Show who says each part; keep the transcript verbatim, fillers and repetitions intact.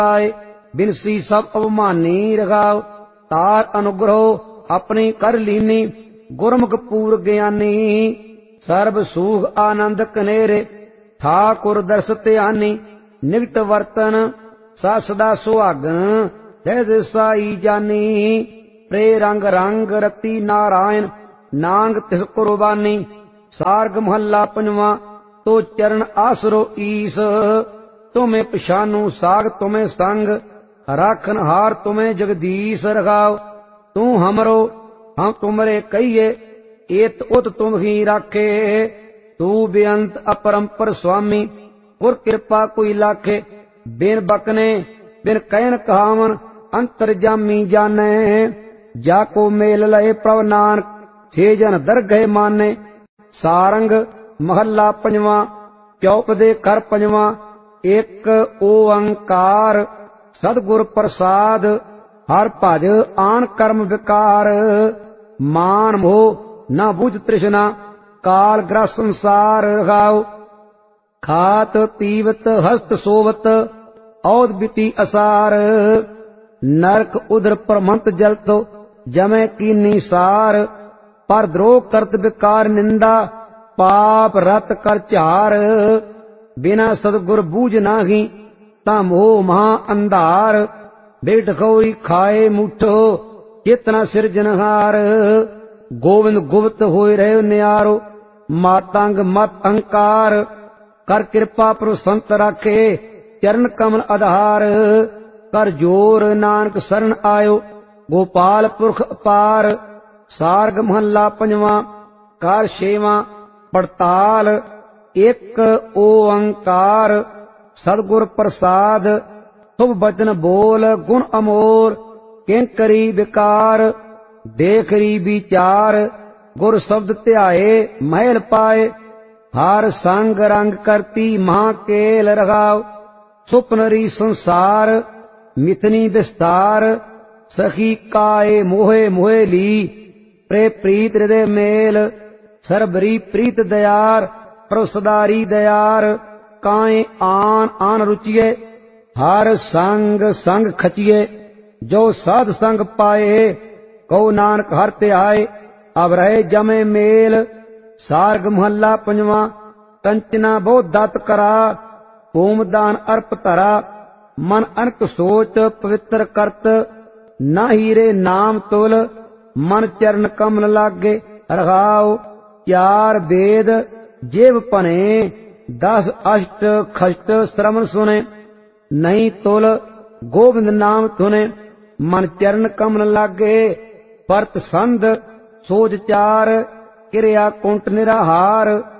Speaker 1: आए बिनसी सब अवमानी रघाव तार अनुग्रहो अपनी कर लीनी गुरमुख पूर ज्ञानी सर्ब सुख आनंद कनेरे ठाकुर दर्श ध्यानी निकट वर्तन सा सदा सुहागन सहज साई जानी प्रे रंग रंग रति नारायण नांग तिस कुर्बानी सार्ग महला पंजवा तो चरण आसरो ईस तुम्हें पछानू साग तुम्हें संग राखन हार तुम्हें जगदीश रखाओ तू हमरो हम तुमरे कहिए एत उत तुम ही राखे तू बेअंत अपरंपर स्वामी गुर कृपा कोई लाखे बिन बकने बिन कहन कहावन अंतरजामी जाने जाको मेल लय प्रभ नानक छे जन दरगह माने सारंग महला पंजवा चौप दे कर पंजवा एक ओंकार सतगुर प्रसाद हर भज आन कर्म विकार मान मोह न बुझ तृष्णा काल ग्रस संसार रखाओ खात पीवत हस्त सोवत औद बिति असार नरक उदर प्रमंत जलतो जमै कीनी सार पर द्रोह करत विकार निंदा पाप रत कर चार बिना सतगुर बूझ नाही ता मोह महा अंधार बेट खौरी खाए मुठो चेतना सिरजनहार गोविंद गुप्त होए रहे न्यारो मातंग मत अहंकार कर कृपा प्रभु संत राखे चरण कमल आधार कर जोर नानक शरण आयो गोपाल पुरख अपार सार्ग महला पंजवा कार छेवां पड़ताल एक ओंकार सतगुर प्रसाद शुभ बचन बोल गुण अमोल किंकरी विकार देखरी विचार गुर शब्द ध्याए महल पाए हार संग रंग करती महाकेल रखाव सुपनरी संसार मिथनी विस्तार सखी काए मोहे मोहे ली प्रे प्रीत हृदय मेल सरबरी प्रीत दयार प्रसदारी दयार काए आन आन रुचिए हर संग संग खचिए जो साध संग पाए कहो नानक हर ते आए अब रहे जमे मेल सार्ग महला पंजवा कंचना बहु दत करा होम दान अर्प धरा मन अनक सोच पवित्र करत न हीरे नाम तुल मन चरण कमल लागे रखाओ चार वेद जेब पने दस अष्ट खष्ट श्रवण सुने नहीं तुल गोविंद नाम धुने मन चरण कमल लागे परत संध सोच चार क्रिया कुंट निराहार